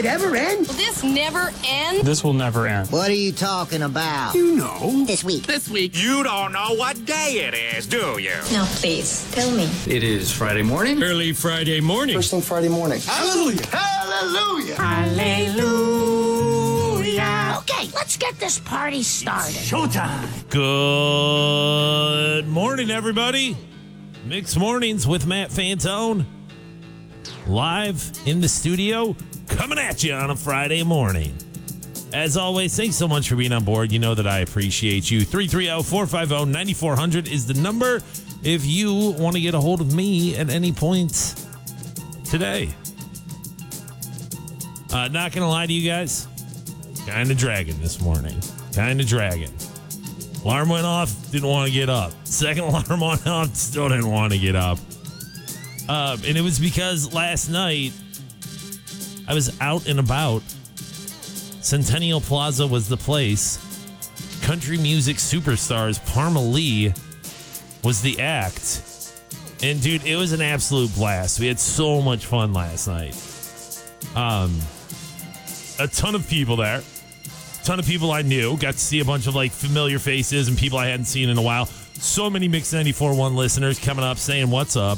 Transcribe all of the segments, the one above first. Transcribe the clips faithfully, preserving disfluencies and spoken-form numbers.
it ever end? Will this never end? This will never end. What are you talking about? You know. This week. This week. You don't know what day it is, do you? No, please, tell me. It is Friday morning. Early Friday morning. First thing Friday morning. Hallelujah. Hallelujah. Hallelujah. Okay, let's get this party started. Showtime. Good morning, everybody. Mixed Mornings with Matt Fantone. Live in the studio, coming at you on a Friday morning. As always, thanks so much for being on board. You know that I appreciate you. three three zero, four five zero, nine four zero zero is the number if you want to get a hold of me at any point today. Uh, not going to lie to you guys. Kind of dragging this morning. Kind of dragging. Alarm went off, didn't want to get up. Second alarm went off, still didn't want to get up. Uh, and it was because last night I was out and about. Centennial Plaza was the place. Country music superstars Parma Lee was the act. And dude, it was an absolute blast. We had so much fun last night. Um, a ton of people there. A ton of people I knew. Got to see a bunch of like familiar faces and people I hadn't seen in a while. So many Mix ninety-four point one listeners coming up saying what's up.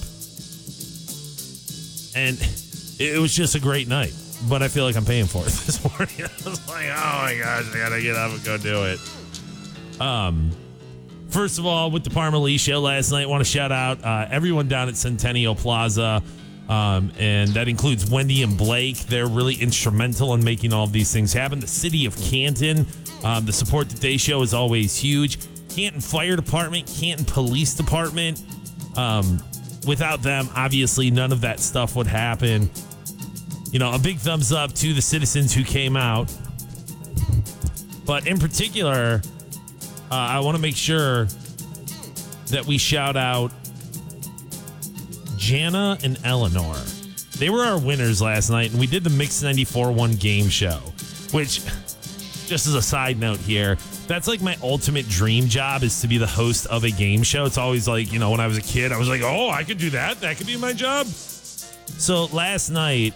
And it was just a great night. But I feel like I'm paying for it this morning. I was like, oh my gosh, I gotta get up and go do it. Um, first of all, with the Parma Lee show last night, I want to shout out uh, everyone down at Centennial Plaza. Um, and that includes Wendy and Blake. They're really instrumental in making all of these things happen. The city of Canton, um, the support that they show is always huge. Canton Fire Department, Canton Police Department. Um, without them, obviously, none of that stuff would happen. You know, a big thumbs up to the citizens who came out. But in particular, uh, I want to make sure that we shout out Jana and Eleanor. They were our winners last night, and we did the Mix ninety-four point one game show, which, just as a side note here, that's like my ultimate dream job is to be the host of a game show. It's always like, you know, when I was a kid, I was like, oh, I could do that. That could be my job. So last night,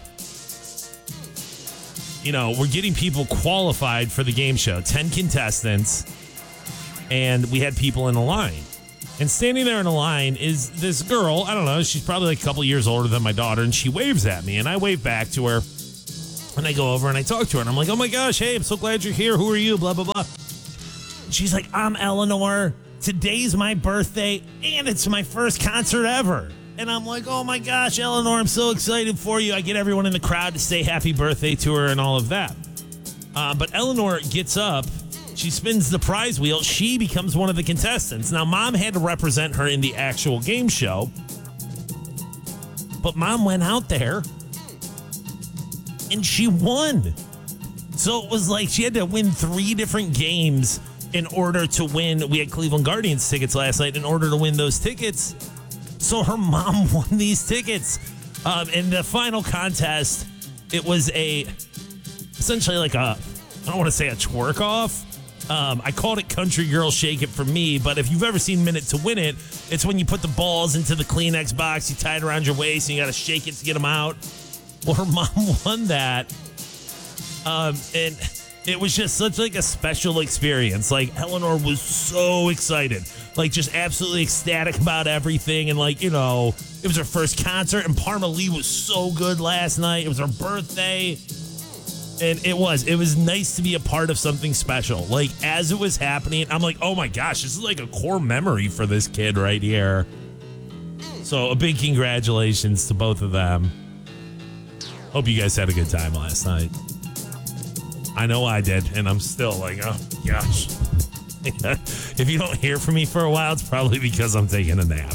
you know, we're getting people qualified for the game show. ten contestants, and we had people in a line. And standing there in a line is this girl. I don't know. She's probably like a couple years older than my daughter, and she waves at me, and I wave back to her. And I go over and I talk to her, and I'm like, oh my gosh, hey, I'm so glad you're here. Who are you? Blah, blah, blah. She's like, I'm Eleanor. Today's my birthday, and it's my first concert ever. And I'm like, oh my gosh, Eleanor, I'm so excited for you. I get everyone in the crowd to say happy birthday to her and all of that. Uh, but Eleanor gets up. She spins the prize wheel. She becomes one of the contestants. Now, Mom had to represent her in the actual game show. But Mom went out there and she won. So it was like she had to win three different games in order to win. We had Cleveland Guardians tickets last night in order to win those tickets. So her mom won these tickets. Um, in the final contest, it was a, essentially like a, I don't want to say a twerk off. Um, I called it Country Girl Shake It for me, but if you've ever seen Minute to Win It, it's when you put the balls into the Kleenex box, you tie it around your waist, and you got to shake it to get them out. Well, her mom won that. Um, and it was just such like a special experience. Like, Eleanor was so excited, like just absolutely ecstatic about everything. And like, you know, it was her first concert, and Parma Lee was so good last night. It was her birthday. And it was, it was nice to be a part of something special. Like, as it was happening, I'm like, oh my gosh, this is like a core memory for this kid right here. So a big congratulations to both of them. Hope you guys had a good time last night. I know I did, and I'm still like, oh gosh. If you don't hear from me for a while, it's probably because I'm taking a nap.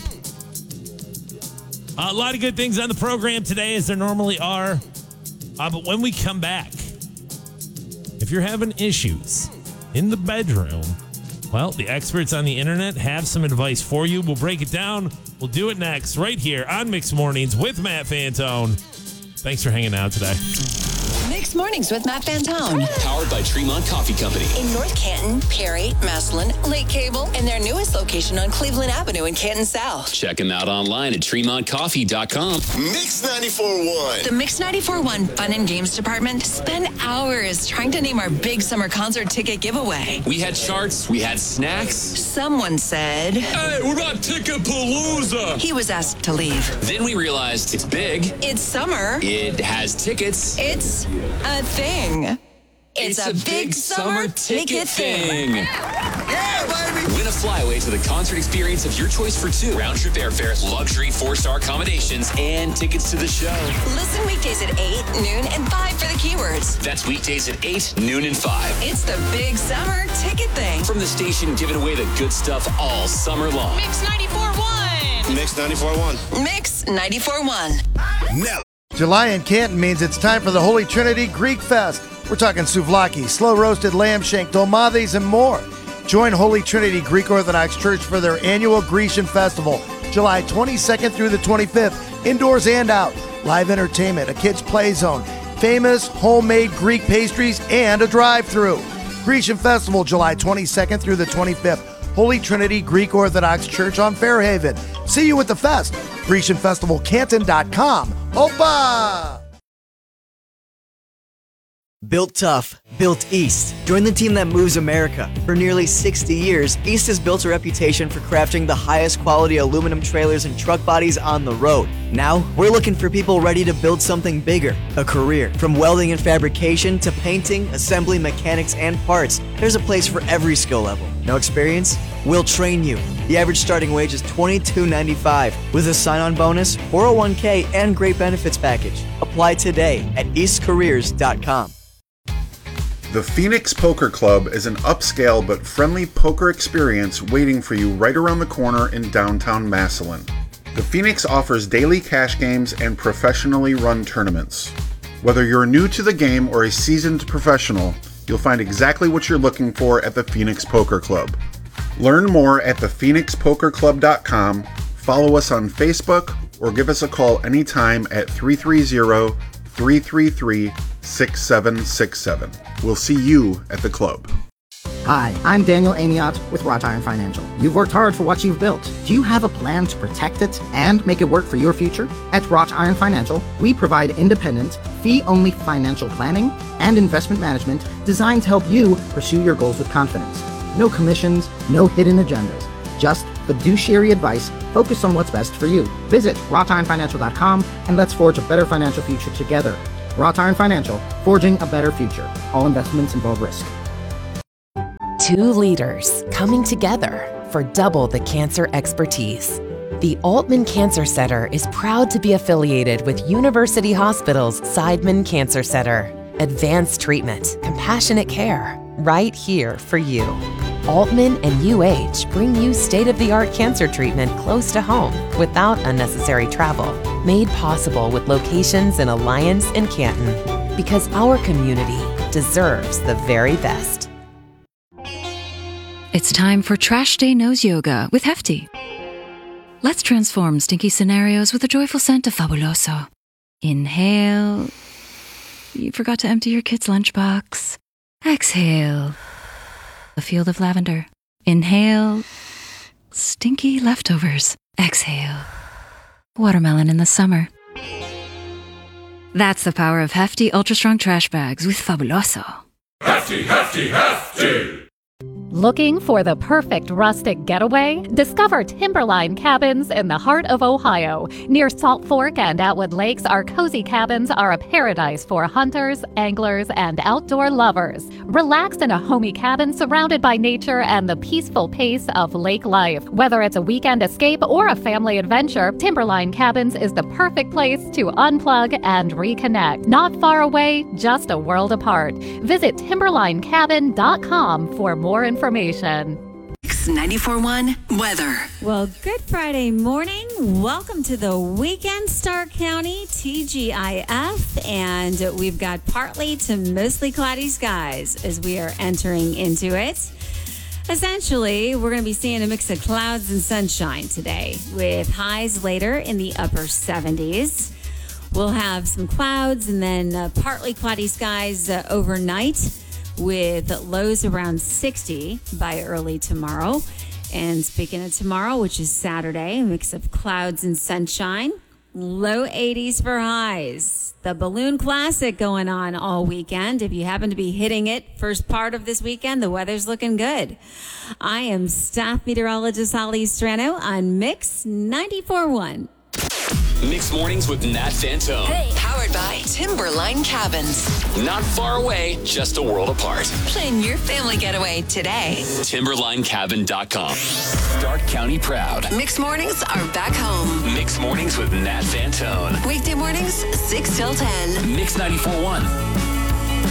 A lot of good things on the program today, as there normally are. Uh, but when we come back, if you're having issues in the bedroom, well, the experts on the internet have some advice for you. We'll break it down. We'll do it next right here on Mixed Mornings with Matt Fantone. Thanks for hanging out today. Mix Mixed Mornings with Matt Fantone. Powered by Tremont Coffee Company. In North Canton, Perry, Massillon, Lake Cable, and their newest location on Cleveland Avenue in Canton South. Check them out online at tremont coffee dot com. Mix ninety-four point one. The Mix ninety-four point one Fun and Games Department spent hours trying to name our big summer concert ticket giveaway. We had charts, we had snacks. Someone said, Hey, we're not Ticketpalooza. He was asked to leave. Then we realized it's big. It's summer. It has tickets. It's a thing. It's, it's a, a big, big summer, summer ticket, ticket thing. thing. Yeah, baby. Win a flyaway to the concert experience of your choice for two. Round-trip airfare, luxury four-star accommodations, and tickets to the show. Listen weekdays at eight, noon, and five for the keywords. That's weekdays at eight, noon, and five. It's the big summer ticket thing. From the station giving away the good stuff all summer long. Mix ninety-four point one. Mix ninety-four point one. Mix ninety-four point one. No. July in Canton means it's time for the Holy Trinity Greek Fest. We're talking souvlaki, slow-roasted lamb shank, dolmades, and more. Join Holy Trinity Greek Orthodox Church for their annual Grecian Festival, July twenty-second through the twenty-fifth, indoors and out. Live entertainment, a kids' play zone, famous homemade Greek pastries, and a drive-thru. Grecian Festival, July twenty-second through the twenty-fifth. Holy Trinity Greek Orthodox Church on Fairhaven. See you at the fest. Grecian Festival Canton dot com. Opa! Built tough, built East. Join the team that moves America. For nearly sixty years, East has built a reputation for crafting the highest quality aluminum trailers and truck bodies on the road. Now, we're looking for people ready to build something bigger, a career. From welding and fabrication to painting, assembly, mechanics, and parts, there's a place for every skill level. No experience? We'll train you. The average starting wage is twenty-two dollars and ninety-five cents with a sign-on bonus, four oh one k, and great benefits package. Apply today at east careers dot com. The Phoenix Poker Club is an upscale but friendly poker experience waiting for you right around the corner in downtown Massillon. The Phoenix offers daily cash games and professionally run tournaments. Whether you're new to the game or a seasoned professional, you'll find exactly what you're looking for at the Phoenix Poker Club. Learn more at the phoenix poker club dot com, follow us on Facebook, or give us a call anytime at three three zero, three three three, six seven six seven. We'll see you at the club. Hi, I'm Daniel Amiot with Wrought Iron Financial. You've worked hard for what you've built. Do you have a plan to protect it and make it work for your future? At Wrought Iron Financial, we provide independent, fee-only financial planning and investment management designed to help you pursue your goals with confidence. No commissions, no hidden agendas. Just fiduciary advice focused on what's best for you. Visit wrought iron financial dot com and let's forge a better financial future together. Wrought Iron Financial, forging a better future. All investments involve risk. Two leaders coming together for double the cancer expertise. The Altman Cancer Center is proud to be affiliated with University Hospital's Seidman Cancer Center. Advanced treatment, compassionate care, right here for you. Altman and U H bring you state-of-the-art cancer treatment close to home without unnecessary travel. Made possible with locations in Alliance and Canton. Because our community deserves the very best. It's time for Trash Day Nose Yoga with Hefty. Let's transform stinky scenarios with a joyful scent of Fabuloso. Inhale. You forgot to empty your kid's lunchbox. Exhale. A field of lavender. Inhale. Stinky leftovers. Exhale. Watermelon in the summer. That's the power of Hefty Ultra Strong Trash Bags with Fabuloso. Hefty, Hefty, Hefty! Looking for the perfect rustic getaway? Discover Timberline Cabins in the heart of Ohio. Near Salt Fork and Atwood Lakes, our cozy cabins are a paradise for hunters, anglers, and outdoor lovers. Relax in a homey cabin surrounded by nature and the peaceful pace of lake life. Whether it's a weekend escape or a family adventure, Timberline Cabins is the perfect place to unplug and reconnect. Not far away, just a world apart. Visit timberline cabin dot com for more information. Mix ninety-four point one weather. Well, good Friday morning. Welcome to the weekend, Stark County, T G I F, and we've got partly to mostly cloudy skies as we are entering into it. Essentially, we're going to be seeing a mix of clouds and sunshine today with highs later in the upper seventies. We'll have some clouds and then uh, partly cloudy skies uh, overnight with lows around sixty by early tomorrow. And speaking of tomorrow, which is Saturday, a mix of clouds and sunshine, low eighties for highs. The Balloon Classic going on all weekend. If you happen to be hitting it first part of this weekend, the weather's looking good. I am staff meteorologist Holly Strano on Mix ninety-four point one. Mixed Mornings with Nat Fantone. Hey. Powered by Timberline Cabins. Not far away, just a world apart. Plan your family getaway today. Timberline Cabin dot com. Stark County proud. Mixed Mornings are back home. Mixed Mornings with Nat Fantone. Weekday mornings, six till ten. Mix ninety-four point one.